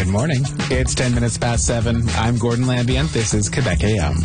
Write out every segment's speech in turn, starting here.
Good morning. It's 10 minutes past 7. I'm Gordon Lambient. This is Quebec AM.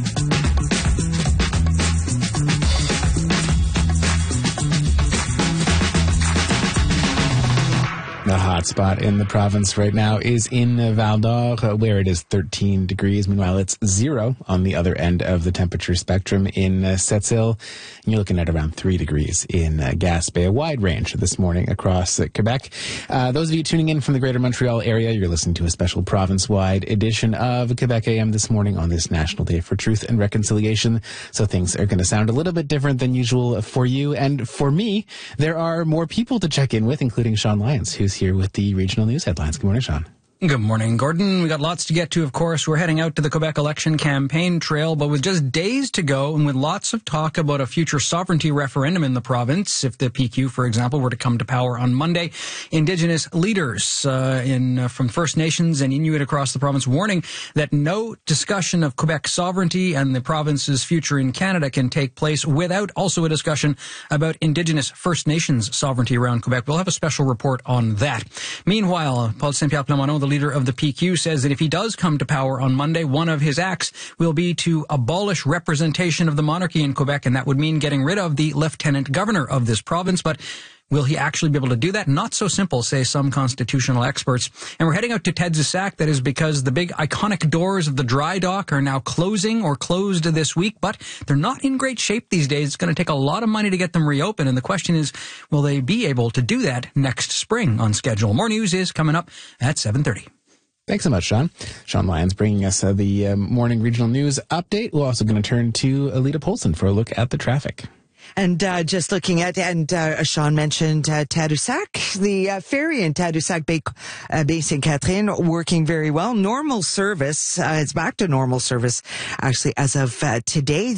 The hot spot in the province right now is in Val d'Or, where it is 13 degrees. Meanwhile, it's 0 on the other end of the temperature spectrum in Sept-Îles. And you're looking at around 3 degrees in Gaspé, a wide range this morning across Quebec. Those of you tuning in from the greater Montreal area, you're listening to a special province-wide edition of Quebec AM this morning on this National Day for Truth and Reconciliation. So things are going to sound a little bit different than usual for you. And for me, there are more people to check in with, including Sean Lyons, who's here with the regional news headlines. Good morning, Sean. Good morning, Gordon. We got lots to get to, of course. We're heading out to the Quebec election campaign trail, but with just days to go and with lots of talk about a future sovereignty referendum in the province, if the PQ, for example, were to come to power on Monday, Indigenous leaders from First Nations and Inuit across the province warning that no discussion of Quebec sovereignty and the province's future in Canada can take place without also a discussion about Indigenous First Nations sovereignty around Quebec. We'll have a special report on that. Meanwhile, Paul Saint-Pierre Plamondon, the leader of the PQ, says that if he does come to power on Monday, one of his acts will be to abolish representation of the monarchy in Quebec, and that would mean getting rid of the lieutenant governor of this province. But will he actually be able to do that? Not so simple, say some constitutional experts. And we're heading out to Tadoussac. That is because the big iconic doors of the dry dock are now closing or closed this week, but they're not in great shape these days. It's going to take a lot of money to get them reopened. And the question is, will they be able to do that next spring on schedule? More news is coming up at 7:30. Thanks so much, Sean. Sean Lyons bringing us the morning regional news update. We're also going to turn to Alita Polson for a look at the traffic. And just looking at, Sean mentioned Tadoussac, the ferry in Tadoussac Bay St. Catherine working very well. Normal service, it's back to normal service actually as of today.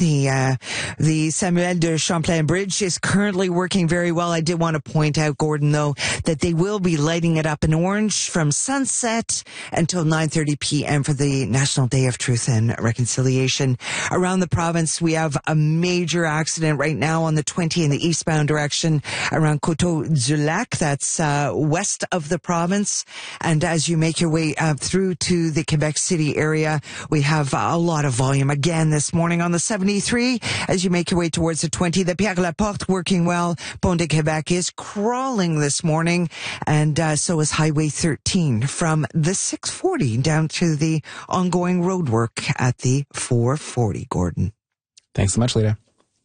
The Samuel de Champlain Bridge is currently working very well. I did want to point out, Gordon, though, that they will be lighting it up in orange from sunset until 9:30 p.m. for the National Day of Truth and Reconciliation. Around the province, we have a major accident right now on the 20 in the eastbound direction around Coteau-du-Lac. That's west of the province. And as you make your way through to the Quebec City area, we have a lot of volume again this morning on the 73. As you make your way towards the 20, the Pierre-Laporte working well. Pont de Quebec is crawling this morning, and so is Highway 13 from the 640 down to the ongoing road work at the 440, Gordon. Thanks so much, Lita.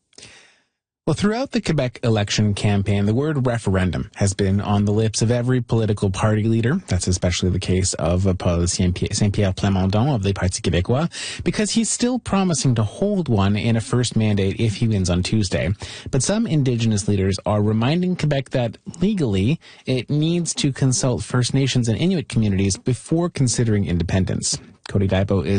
Well, throughout the Quebec election campaign, the word referendum has been on the lips of every political party leader. That's especially the case of Paul Saint-Pierre Plamondon of the Parti Québécois, because he's still promising to hold one in a first mandate if he wins on Tuesday. But some Indigenous leaders are reminding Quebec that legally it needs to consult First Nations and Inuit communities before considering independence. Cody Daipo is